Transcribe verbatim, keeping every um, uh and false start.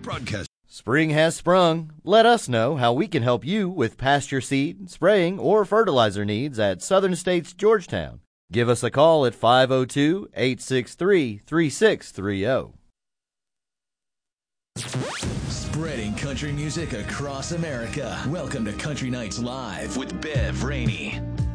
Broadcast. Spring has sprung. Let us know how we can help you with pasture seed, spraying, or fertilizer needs at Southern States Georgetown. Give us a call at five oh two, eight six three, three six three oh. Spreading country music across America. Welcome to Country Nights Live with Bev Rainey.